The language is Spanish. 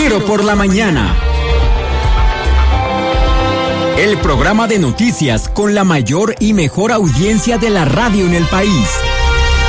Tiro por la mañana. El programa de noticias con la mayor y mejor audiencia de la radio en el país.